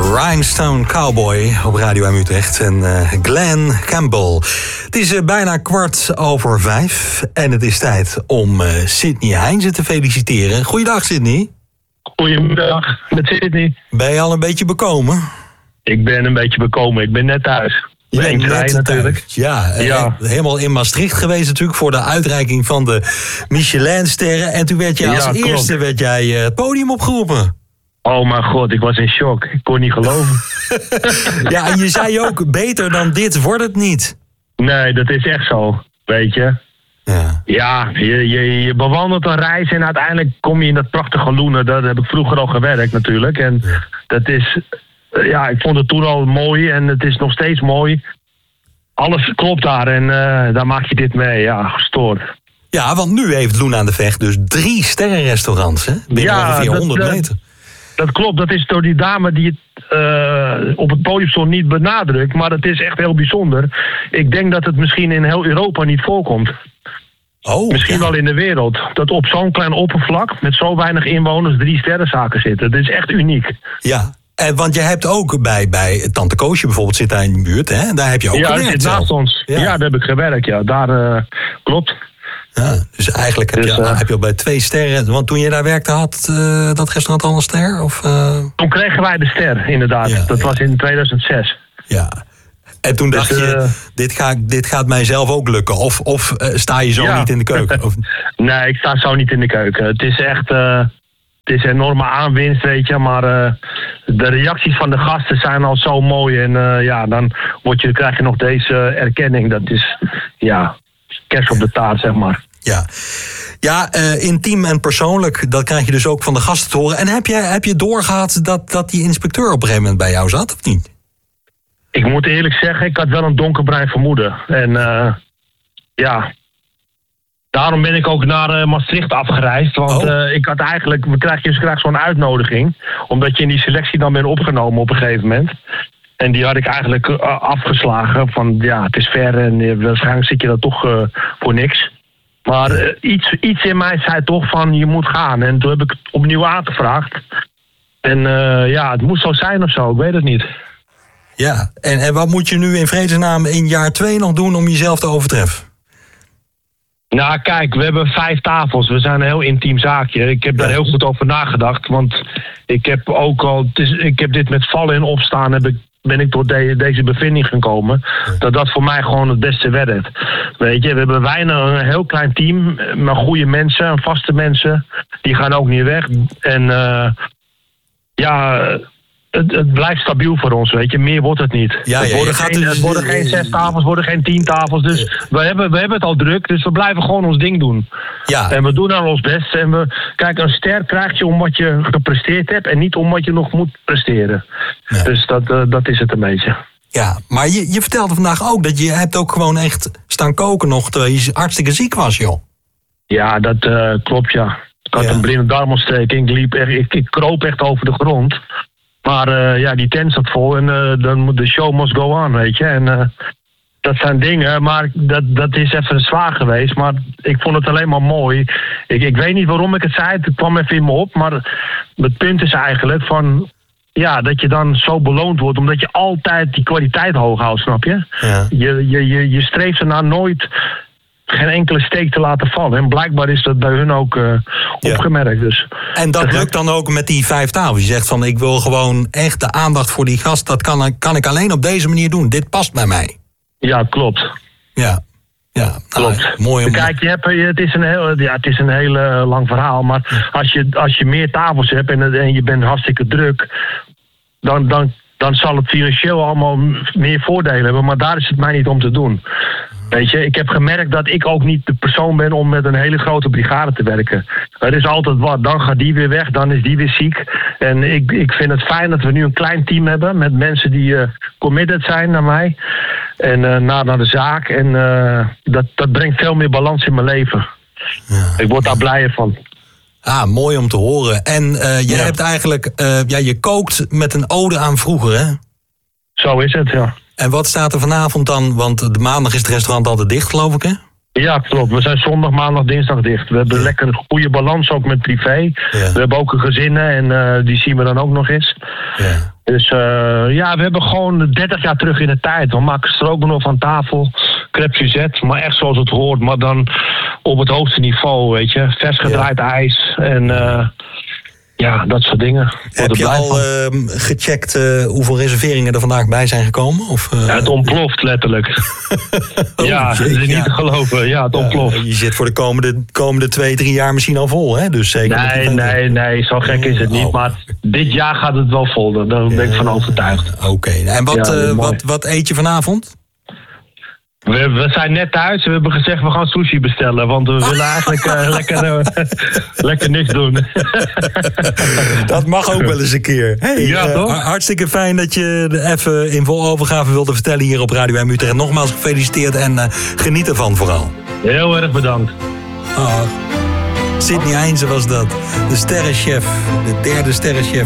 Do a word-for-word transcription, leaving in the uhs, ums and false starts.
Rhinestone Cowboy op Radio M Utrecht en uh, Glen Campbell. Het is uh, bijna kwart over vijf en het is tijd om uh, Sidney Heinze te feliciteren. Goeiedag, Sidney. Goedemiddag, met Sidney. Ben je al een beetje bekomen? Ik ben een beetje bekomen, ik ben net thuis. Je bent net natuurlijk. Thuis. Ja, ja. Uh, helemaal in Maastricht geweest natuurlijk voor de uitreiking van de Michelinsterren. En toen werd jij als ja, eerste werd jij, uh, het podium opgeroepen. Oh mijn god, ik was in shock. Ik kon niet geloven. Ja, en je zei ook, beter dan dit wordt het niet. Nee, dat is echt zo, weet je. Ja, ja je, je, je bewandelt een reis en uiteindelijk kom je in dat prachtige Loenen. Daar heb ik vroeger al gewerkt natuurlijk. En ja. dat is, ja, ik vond het toen al mooi en het is nog steeds mooi. Alles klopt daar en uh, daar maak je dit mee, ja, gestoord. Ja, want nu heeft Loenen aan de Vecht dus drie sterrenrestaurants, hè? Binnen ja, ongeveer dat, honderd meter. Dat klopt, dat is door die dame die het uh, op het podium stond niet benadrukt. Maar het is echt heel bijzonder. Ik denk dat het misschien in heel Europa niet voorkomt. Oh, misschien ja. wel in de wereld. Dat op zo'n klein oppervlak met zo weinig inwoners drie sterrenzaken zitten. Dat is echt uniek. Ja, en, want je hebt ook bij, bij Tante Koosje bijvoorbeeld zit daar in de buurt, hè? Daar heb je ook ja, gewerkt. Ja, zit naast ons. Ja. ja, daar heb ik gewerkt, ja. Daar uh, klopt. Ja, dus eigenlijk heb, dus, je, uh, heb je al bij twee sterren. Want toen je daar werkte, had uh, dat restaurant al een ster? Of, uh... Toen kregen wij de ster, inderdaad. Ja, dat ja. was in tweeduizend zes. Ja. En toen dacht dus, uh, je, dit, ga, dit gaat mij zelf ook lukken. Of, of uh, sta je zo ja. niet in de keuken? Of... Nee, ik sta zo niet in de keuken. Het is echt uh, het is een enorme aanwinst, weet je. Maar uh, de reacties van de gasten zijn al zo mooi. En uh, ja, dan word je, krijg je nog deze erkenning. Dat is, ja, kers op de taart, zeg maar. Ja, ja uh, intiem en persoonlijk, dat krijg je dus ook van de gasten te horen. En heb je, heb je doorgehad dat, dat die inspecteur op een gegeven moment bij jou zat, of niet? Ik moet eerlijk zeggen, ik had wel een donkerbruin vermoeden. En uh, ja, daarom ben ik ook naar uh, Maastricht afgereisd. Want oh. uh, ik had eigenlijk, we krijgen, je krijgt zo'n uitnodiging. Omdat je in die selectie dan bent opgenomen op een gegeven moment. En die had ik eigenlijk uh, afgeslagen. Van ja, het is ver en uh, waarschijnlijk zit je dat toch uh, voor niks. Maar uh, iets, iets in mij zei toch van je moet gaan. En toen heb ik het opnieuw aangevraagd. En uh, ja, het moest zo zijn of zo, ik weet het niet. Ja, en, en wat moet je nu in vredesnaam in jaar twee nog doen om jezelf te overtreffen? Nou kijk, we hebben vijf tafels. We zijn een heel intiem zaakje. Ik heb daar heel goed over nagedacht. Want ik heb ook al, het is, ik heb dit met vallen en opstaan heb ik, ben ik tot de, deze bevinding gekomen. Dat dat voor mij gewoon het beste werkt. Weet je, we hebben weinig, een heel klein team. Maar goede mensen, vaste mensen. Die gaan ook niet weg. En uh, ja... Het, het blijft stabiel voor ons, weet je. Meer wordt het niet. Ja, het, ja, worden geen, dus, het worden geen zes tafels, het worden geen tien tafels. Dus ja. we, hebben, we hebben het al druk, dus we blijven gewoon ons ding doen. Ja. En we doen aan ons best. En we, kijk, een ster krijg je omdat je gepresteerd hebt en niet omdat je nog moet presteren. Ja. Dus dat, uh, dat is het een beetje. Ja, maar je, je vertelde vandaag ook dat je hebt ook gewoon echt staan koken nog terwijl je hartstikke ziek was, joh. Ja, dat uh, klopt, ja. Ik had ja. een blinde darmontsteking. Ik, liep echt, ik, ik kroop echt over de grond. Maar uh, ja, die tent zat vol en uh, dan moet de show must go on, weet je. En uh, dat zijn dingen, maar dat, dat is even zwaar geweest. Maar ik vond het alleen maar mooi. Ik, ik weet niet waarom ik het zei, het kwam even in me op. Maar het punt is eigenlijk van... Ja, dat je dan zo beloond wordt, omdat je altijd die kwaliteit hoog houdt, snap je? Ja. Je, je, je, je streeft ernaar nooit... geen enkele steek te laten vallen. En blijkbaar is dat bij hun ook uh, opgemerkt. Ja. Dus. En dat lukt dan ook met die vijf tafels. Je zegt van, ik wil gewoon echt de aandacht voor die gast. Dat kan, kan ik alleen op deze manier doen. Dit past bij mij. Ja, klopt. Ja, ja klopt. Nou, mooi om... Kijk, je hebt, het, is een heel, ja, het is een heel uh, lang verhaal. Maar ja. als, je, als je meer tafels hebt en, en je bent hartstikke druk... dan... dan dan zal het financieel allemaal meer voordelen hebben. Maar daar is het mij niet om te doen. Weet je, ik heb gemerkt dat ik ook niet de persoon ben om met een hele grote brigade te werken. Er is altijd wat. Dan gaat die weer weg, dan is die weer ziek. En ik, ik vind het fijn dat we nu een klein team hebben met mensen die uh, committed zijn naar mij. En uh, naar, naar de zaak. En uh, dat, dat brengt veel meer balans in mijn leven. Ja. Ik word daar blijer van. Ah, mooi om te horen. En uh, je ja. hebt eigenlijk, uh, ja, je kookt met een ode aan vroeger, hè? Zo is het, ja. En wat staat er vanavond dan? Want de maandag is het restaurant altijd dicht, geloof ik, hè? Ja, klopt. We zijn zondag, maandag, dinsdag dicht. We hebben Ja. lekker een goede balans ook met privé. Ja. We hebben ook een gezinnen en uh, die zien we dan ook nog eens. Ja. Dus uh, ja, we hebben gewoon dertig jaar terug in de tijd. We maken stroganoff aan tafel, crêpe Suzette, maar echt zoals het hoort. Maar dan op het hoogste niveau, weet je. Vers gedraaid ja. ijs en uh, ja, dat soort dingen. Heb je al uh, gecheckt uh, hoeveel reserveringen er vandaag bij zijn gekomen? Of, uh... ja, het ontploft letterlijk. oh, ja, het is niet ja. te geloven. Ja, het ontploft. Uh, je zit voor de komende, komende twee, drie jaar misschien al vol, hè? Dus zeker nee, nee, nee, zo gek is het niet. Oh. Maar dit jaar gaat het wel vol. Daar ben ik uh, van overtuigd. Oké, okay. En wat, ja, uh, wat, wat eet je vanavond? We, we zijn net thuis. We hebben gezegd we gaan sushi bestellen. Want we willen eigenlijk uh, lekker, uh, lekker niks doen. Dat mag ook wel eens een keer. Hey, ja, uh, toch? Hartstikke fijn dat je even in vol overgave wilde vertellen hier op Radio M Utrecht. Nogmaals gefeliciteerd en uh, geniet ervan vooral. Heel erg bedankt. Oh. Sidney Heinze was dat. De sterrenchef. De derde sterrenchef.